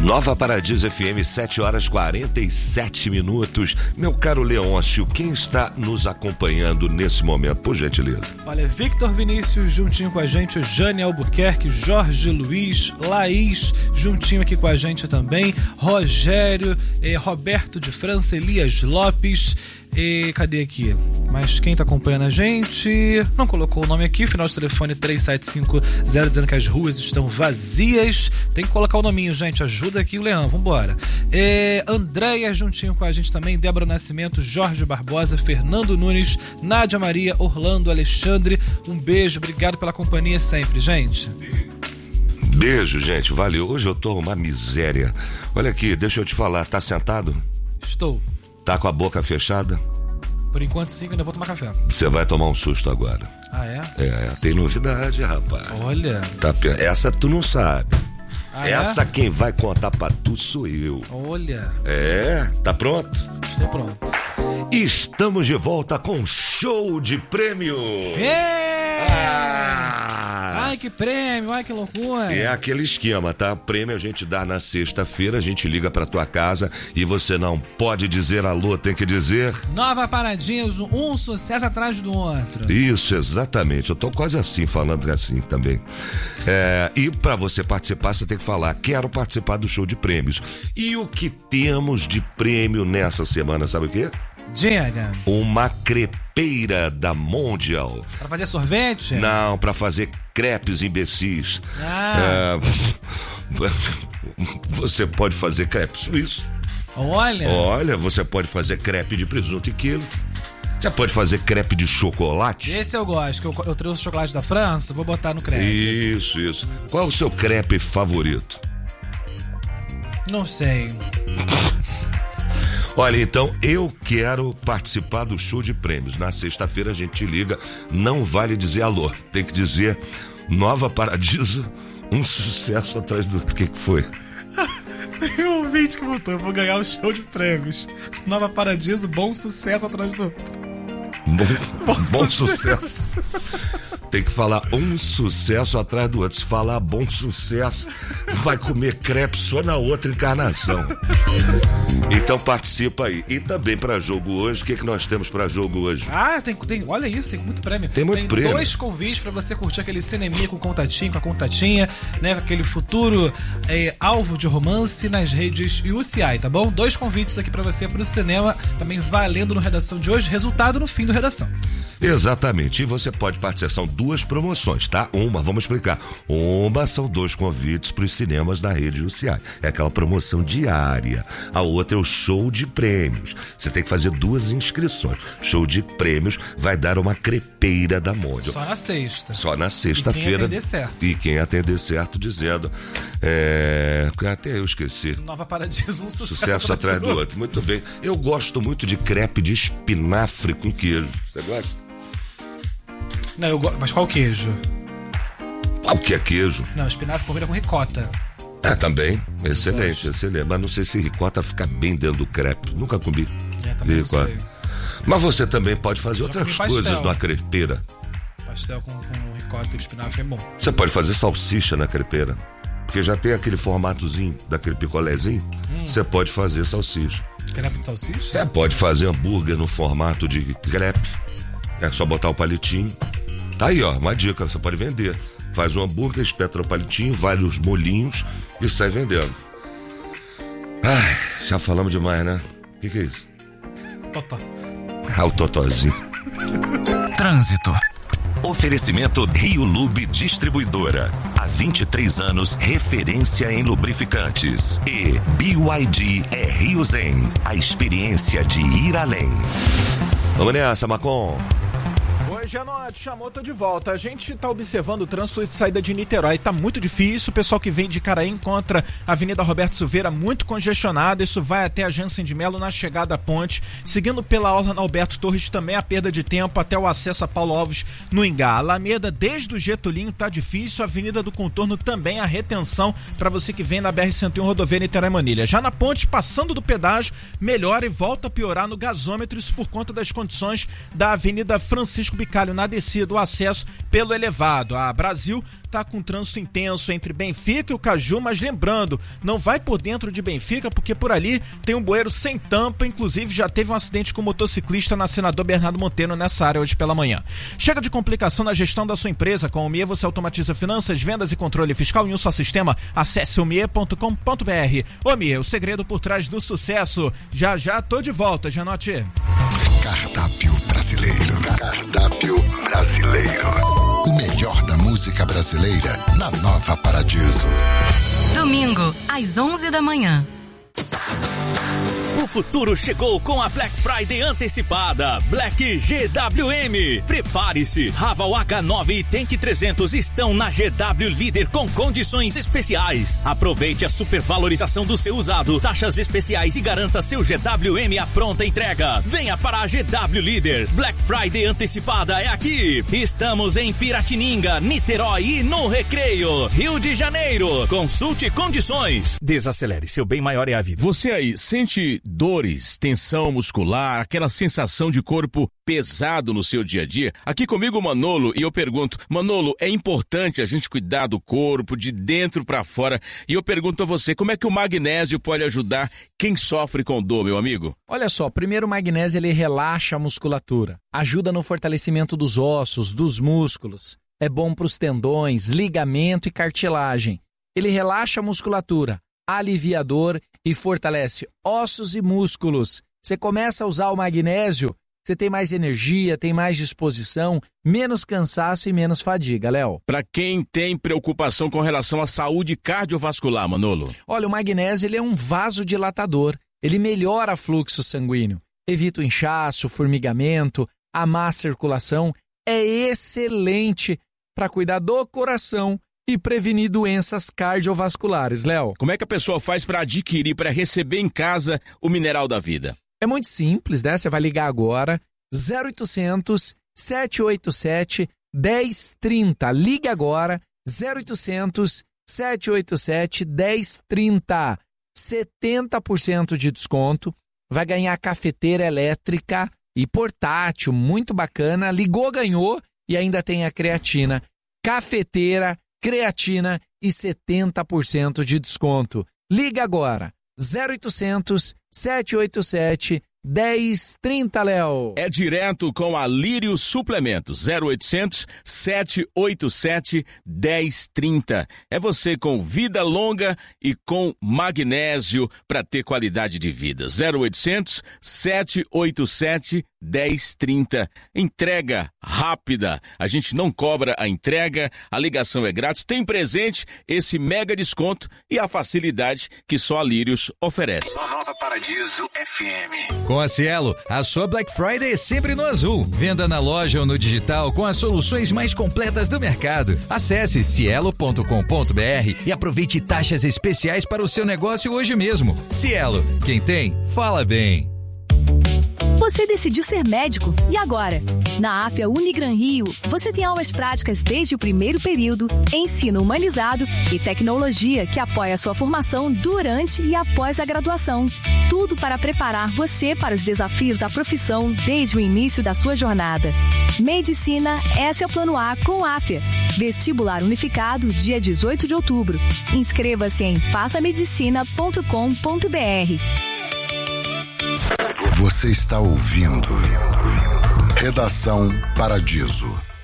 Nova Paradiso FM, 7h47. Meu caro Leôncio, quem está nos acompanhando nesse momento, por gentileza? Olha, Victor Vinícius juntinho com a gente, Jane Albuquerque, Jorge Luiz, Laís juntinho aqui com a gente também, Rogério, Roberto de França, Elias Lopes. E cadê aqui? Mas quem tá acompanhando a gente não colocou o nome aqui, final de telefone 3750, dizendo que as ruas estão vazias. Tem que colocar o nominho, gente, ajuda aqui o Leão, vambora. Andréia juntinho com a gente também, Débora Nascimento, Jorge Barbosa, Fernando Nunes, Nádia Maria, Orlando, Alexandre, um beijo, obrigado pela companhia sempre, gente. Beijo, gente, valeu. Hoje eu tô uma miséria. Olha aqui, deixa eu te falar, tá sentado? Estou. Tá com a boca fechada? Por enquanto sim, que eu ainda vou tomar café. Você vai tomar um susto agora. Ah, é? Tem novidade, rapaz. Olha. Essa tu não sabe. Essa é? Quem vai contar pra tu sou eu. Olha. Tá pronto? Estou pronto. Estamos de volta com show de prêmio. Ai, que prêmio, ai, que loucura. É aquele esquema, tá? Prêmio a gente dá na sexta-feira, a gente liga pra tua casa e você não pode dizer alô, tem que dizer... Nova Paradiso, um sucesso atrás do outro. Isso, exatamente. Eu tô quase assim, falando assim também. E pra você participar, você tem que falar, quero participar do show de prêmios. E o que temos de prêmio nessa semana, sabe o quê? Diga. Uma crepeira da Mondial. Pra fazer sorvete? Não, pra fazer crepes imbecis. Você pode fazer crepe suíço. Olha, você pode fazer crepe de presunto e queijo. Você pode fazer crepe de chocolate. Esse eu gosto, que eu trouxe chocolate da França, vou botar no crepe. Isso. Qual é o seu crepe favorito? Não sei. Olha, então eu quero participar do show de prêmios. Na sexta-feira a gente te liga, não vale dizer alô, tem que dizer Nova Paradiso, um sucesso atrás do... O que foi? Tem um ouvinte que botou, vou ganhar o show de prêmios. Nova Paradiso, bom sucesso atrás do... Bom sucesso. Tem que falar um sucesso atrás do outro. Se falar bom sucesso, vai comer crepe só na outra encarnação. Então participa aí. E também para jogo hoje, o que nós temos para jogo hoje? Olha isso, tem muito prêmio. Tem muito prêmio. 2 convites para você curtir aquele cineminha com o contatinho, com a contatinha, né? Com aquele futuro alvo de romance nas redes UCI, tá bom? 2 convites aqui para você pro cinema, também valendo no Redação de hoje, resultado no fim do Redação. Exatamente, e você pode participar, são 2 promoções, tá? Vamos explicar. São 2 convites para os cinemas da rede UCI, é aquela promoção diária. A outra é o show de prêmios, você tem que fazer 2 inscrições. Show de prêmios vai dar uma crepeira da Mondial. Só na sexta. Só na sexta-feira. E quem atender certo dizendo, até eu esqueci. Nova Paradiso, um sucesso atrás do outro. Muito bem, eu gosto muito de crepe de espinafre com queijo, você gosta? Não, eu gosto. Mas qual queijo? Qual que é queijo? Não, espinafre combina com ricota. Também. Excelente. Mas não sei se ricota fica bem dentro do crepe. Nunca comi. Também não sei. Mas você também pode fazer outras coisas na crepeira. Pastel com ricota e espinafre é bom. Você pode fazer salsicha na crepeira. Porque já tem aquele formatozinho daquele picolézinho. Você pode fazer salsicha. Crepe de salsicha? Pode fazer hambúrguer no formato de crepe. É só botar o palitinho. Tá aí, uma dica, você pode vender. Faz um hambúrguer, espeta no palitinho, vários molhinhos e sai vendendo. Já falamos demais, né? O que é isso? Totó. O totozinho. Trânsito. Oferecimento Rio Lube Distribuidora. Há 23 anos, referência em lubrificantes. E BYD é Rio Zen. A experiência de ir além. Vamos nessa, Macon. Hoje à noite, chamou, tô de volta. A gente tá observando o trânsito de saída de Niterói. Tá muito difícil. O pessoal que vem de Caraí encontra a Avenida Roberto Silveira muito congestionada. Isso vai até a Jansen de Melo na chegada à ponte. Seguindo pela Orla Alberto Torres, também a perda de tempo até o acesso a Paulo Alves no Ingá. A Alameda, desde o Getulinho, tá difícil. A Avenida do Contorno também, a retenção para você que vem na BR-101 rodovia Niterói-Manilha. Já na ponte, passando do pedágio, melhora e volta a piorar no gasômetro. Isso por conta das condições da Avenida Francisco Bicar. Cascalho na descida, o acesso pelo elevado. A Brasil está com trânsito intenso entre Benfica e o Caju, mas lembrando, não vai por dentro de Benfica, porque por ali tem um bueiro sem tampa, inclusive já teve um acidente com um motociclista na Senador Bernardo Monteiro nessa área hoje pela manhã. Chega de complicação na gestão da sua empresa. Com o Omie você automatiza finanças, vendas e controle fiscal em um só sistema. Acesse omie.com.br. Omie, o segredo por trás do sucesso. Já já tô de volta, Janote. Cardápio brasileiro. Cardápio brasileiro. O melhor da música brasileira na Nova Paradiso. Domingo, às 11 da manhã. O futuro chegou com a Black Friday antecipada. Black GWM. Prepare-se. Raval H9 e Tank 300 estão na GW Líder com condições especiais. Aproveite a supervalorização do seu usado, taxas especiais e garanta seu GWM à pronta entrega. Venha para a GW Líder. Black Friday antecipada é aqui. Estamos em Piratininga, Niterói e no Recreio, Rio de Janeiro. Consulte condições. Desacelere, seu bem maior é a vida. Você aí sente dores, tensão muscular, aquela sensação de corpo pesado no seu dia a dia? Aqui comigo o Manolo, e eu pergunto, Manolo, é importante a gente cuidar do corpo de dentro para fora, e eu pergunto a você, como é que o magnésio pode ajudar quem sofre com dor, meu amigo? Olha só, primeiro o magnésio ele relaxa a musculatura, ajuda no fortalecimento dos ossos, dos músculos, é bom para os tendões, ligamento e cartilagem. Ele relaxa a musculatura, aliviador e fortalece ossos e músculos. Você começa a usar o magnésio, você tem mais energia, tem mais disposição, menos cansaço e menos fadiga, Léo. Para quem tem preocupação com relação à saúde cardiovascular, Manolo? Olha, o magnésio ele é um vasodilatador, ele melhora o fluxo sanguíneo, evita o inchaço, o formigamento, a má circulação, é excelente para cuidar do coração e prevenir doenças cardiovasculares, Léo. Como é que a pessoa faz para adquirir, para receber em casa o Mineral da Vida? É muito simples, né? Você vai ligar agora, 0800 787 1030. Ligue agora, 0800 787 1030. 70% de desconto. Vai ganhar cafeteira elétrica e portátil, muito bacana. Ligou, ganhou e ainda tem a creatina. Cafeteira, creatina e 70% de desconto. Liga agora, 0800 787 1030, Léo. É direto com a Lírio Suplementos, 0800 787 1030. É você com vida longa e com magnésio para ter qualidade de vida. 0800 787 1030. Entrega rápida. A gente não cobra a entrega, a ligação é grátis, tem presente esse mega desconto e a facilidade que só a Lírios oferece. Nova Paradiso FM. Com a Cielo, a sua Black Friday é sempre no azul. Venda na loja ou no digital com as soluções mais completas do mercado. Acesse cielo.com.br e aproveite taxas especiais para o seu negócio hoje mesmo. Cielo, quem tem, fala bem. Você decidiu ser médico, e agora? Na AFIA Unigran Rio, você tem aulas práticas desde o primeiro período, ensino humanizado e tecnologia que apoia a sua formação durante e após a graduação. Tudo para preparar você para os desafios da profissão desde o início da sua jornada. Medicina, esse é o plano A com AFIA. Vestibular unificado, dia 18 de outubro. Inscreva-se em façamedicina.com.br. Você está ouvindo Redação Paradiso.